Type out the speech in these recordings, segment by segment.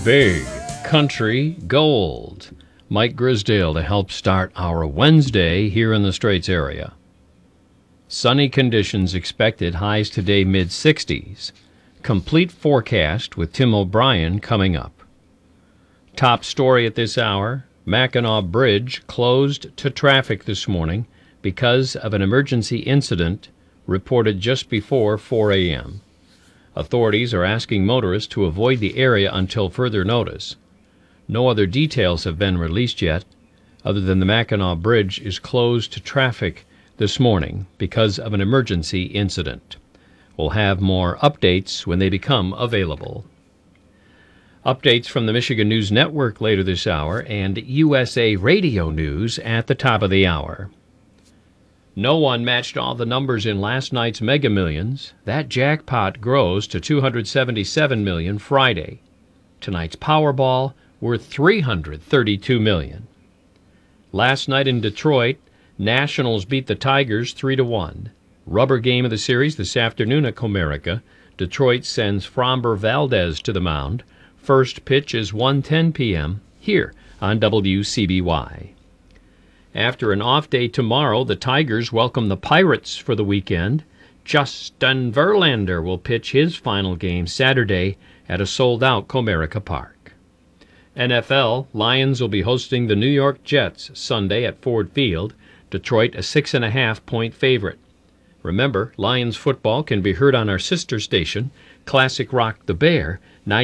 Big Country Gold. Mike Grisdale to help start our Wednesday here in the Straits area. Sunny conditions expected, highs today mid-60s. Complete forecast with Tim O'Brien coming up. Top story at this hour, Mackinac Bridge closed to traffic this morning because of an emergency incident reported just before 4 a.m. Authorities are asking motorists to avoid the area until further notice. No other details have been released yet, other than the Mackinac Bridge is closed to traffic this morning because of an emergency incident. We'll have more updates when they become available. Updates from the Michigan News Network later this hour and USA Radio News at the top of the hour. No one matched all the numbers in last night's Mega Millions. That jackpot grows to $277 million Friday. Tonight's Powerball worth $332 million. Last night in Detroit, Nationals beat the Tigers 3-1. Rubber game of the series this afternoon at Comerica. Detroit sends Framber Valdez to the mound. First pitch is 1:10 p.m. here on WCBY. After an off day tomorrow, the Tigers welcome the Pirates for the weekend. Justin Verlander will pitch his final game Saturday at a sold-out Comerica Park. NFL, Lions will be hosting the New York Jets Sunday at Ford Field. Detroit a 6.5-point favorite. Remember, Lions football can be heard on our sister station, Classic Rock the Bear,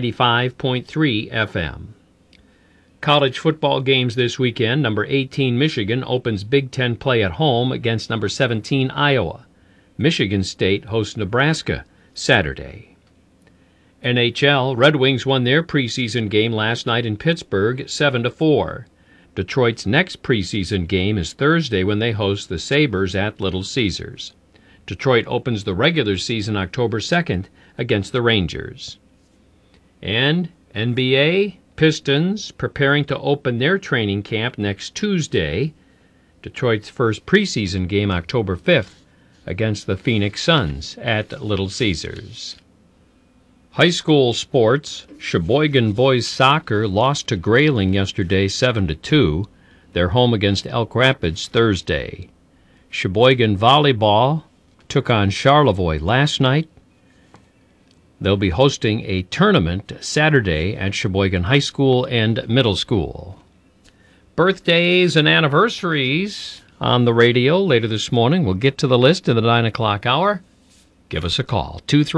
95.3 FM. College football games this weekend. Number 18 Michigan opens Big Ten play at home against number 17 Iowa. Michigan State hosts Nebraska Saturday. NHL, Red Wings won their preseason game last night in Pittsburgh 7-4. Detroit's next preseason game is Thursday when they host the Sabres at Little Caesars. Detroit opens the regular season October 2nd against the Rangers. And NBA, Pistons preparing to open their training camp next Tuesday. Detroit's first preseason game October 5th against the Phoenix Suns at Little Caesars. High school sports, Sheboygan boys soccer lost to Grayling yesterday 7-2. They're home against Elk Rapids Thursday. Sheboygan volleyball took on Charlevoix last night. They'll be hosting a tournament Saturday at Sheboygan High School and Middle School. Birthdays and anniversaries on the radio later this morning. We'll get to the list in the 9 o'clock hour. Give us a call,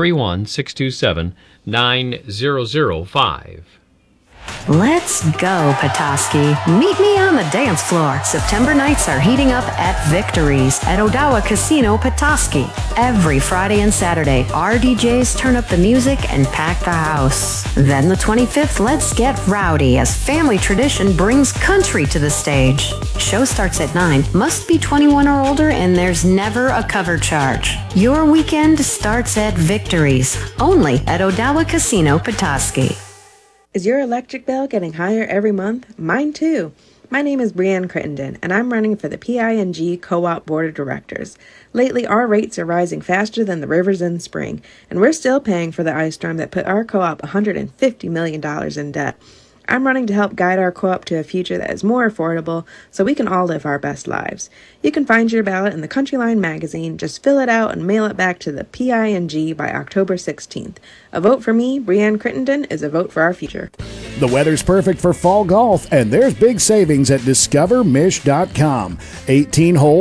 231-627-9005. Let's go, Petoskey. Meet me on the dance floor. September nights are heating up at Victories at Odawa Casino, Petoskey. Every Friday and Saturday, our DJs turn up the music and pack the house. Then the 25th, let's get rowdy as family tradition brings country to the stage. Show starts at 9, must be 21 or older, and there's never a cover charge. Your weekend starts at Victories, only at Odawa Casino, Petoskey. Is your electric bill getting higher every month? Mine too. My name is Brianne Crittenden, and I'm running for the PING Co-op Board of Directors. Lately, our rates are rising faster than the rivers in spring, and we're still paying for the ice storm that put our co-op $150 million in debt. I'm running to help guide our co-op to a future that is more affordable so we can all live our best lives. You can find your ballot in the Country Line magazine. Just fill it out and mail it back to the PING by October 16th. A vote for me, Brianne Crittenden, is a vote for our future. The weather's perfect for fall golf, and there's big savings at discovermish.com. 18 holes.